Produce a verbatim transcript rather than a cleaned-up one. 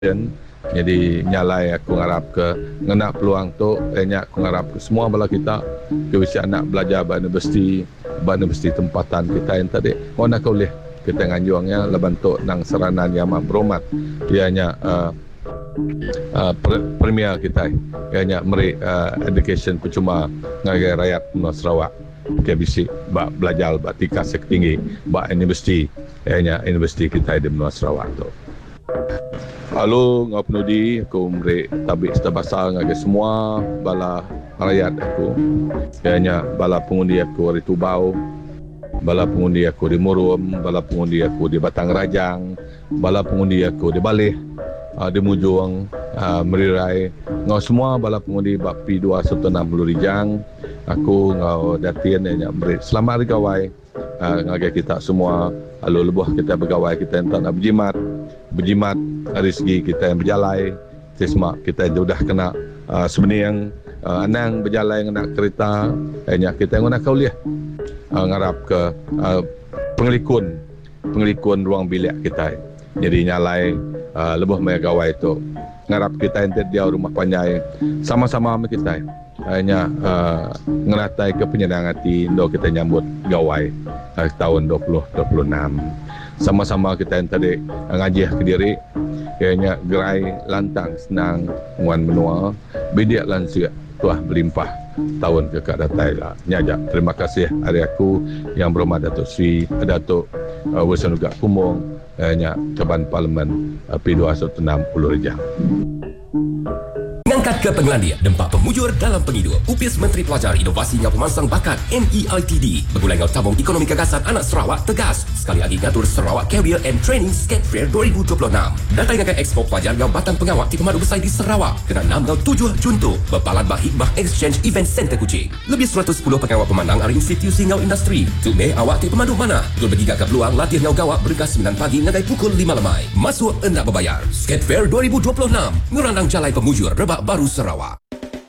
Jadi nyalai aku ngarap ke ngenak peluang tu banyak aku ngarap ke semua bala kita ke bisa nak belajar ba universiti ba universiti tempatan kita yang tadi kau nak kau lihat kita nganjuangnya lebantuk nang saranan yang amat berhormat ianya uh, uh, premier kita ianya meri uh, education percuma ngagai rakyat Pulau Sarawak ke bisa ba belajar ba tingkat setinggi ba universiti ianya universiti kita di Pulau Sarawak tu. Halo, ngau penudi, aku memberi tabik setabasa ngagai semua bala rakyat aku. Kayaknya bala pengundi aku di Tubau, bala pengundi aku di Murum, bala pengundi aku di Batang Rajang, bala pengundi aku di Balih, uh, di Mujung, uh, Merirai. Ngau semua bala pengundi Bapi dua satu enam puluh Rijang. Aku ngau datin yang memberi selamat rigawai uh, ngagai kita semua. Lalu lebuh kita bergawai kita yang tak nak berjimat berjimat rezeki kita yang berjalai sesma kita yang sudah kena uh, sebenarnya yang uh, anang berjalai nak kereta banyak kita yang nak kauliah uh, ngarap ke uh, pengelikun pengelikun ruang bilik kita jadi nyalai uh, lebuh mai gawai itu ngarap kita yang dia rumah panjai sama-sama sama kita hanya uh, ngeratai ke penyenangan hati ndo kita nyambut gawai uh, tahun dua ribu dua puluh enam sama-sama kita yang tadi ngajih ke diri kayaknya gerai lantang senang nguan menua bidik lansia tuah berlimpah tahun kekak datai lah nyajak terima kasih hari aku yang berhormat Datuk Sri Datuk uh, Wasanuga Kumong kayaknya Caban Parlimen uh, P dua satu enam Pulau Rijang. Ngangkat ke Penglandia, dempak pemujur dalam pengidur. U P I S Menteri Pelajar Inovasi Ngau Pemansang Bakat M E I T D bergulai ngau tabung ekonomi gagasan anak Sarawak tegas. Sekali lagi ngatur Sarawak Career and Training Skate Fair dua ribu dua puluh enam. Datai ngakai Expo Pelajar Ngau Batang Pengawak di Pemadu Besar di Sarawak. Kena enam ngau tujuh Junto. Berpalan bah Hikmah Exchange Event Center Kuching. Lebih seratus sepuluh pengawak pemandang dari institusi ngau industri. Tuk meh awak di Pemadu mana? Gul bagi gagap peluang latih ngau gawak bergas sembilan pagi ngakai pukul lima lemai. Masuk endak berbayar. Skate Fair dua ribu dua puluh enam. Ngerandang Jalai Pemujur Rebak Baru Sarawak.